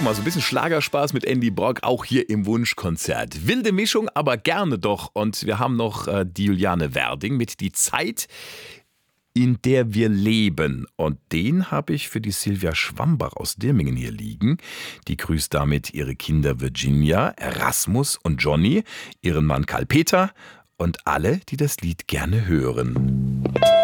mal, so ein bisschen Schlagerspaß mit Andy Brock, auch hier im Wunschkonzert. Wilde Mischung, aber gerne doch. Und wir haben noch die Juliane Werding mit Die Zeit, in der wir leben. Und den habe ich für die Silvia Schwambach aus Dirmingen hier liegen. Die grüßt damit ihre Kinder Virginia, Erasmus und Johnny, ihren Mann Karl Peter und alle, die das Lied gerne hören.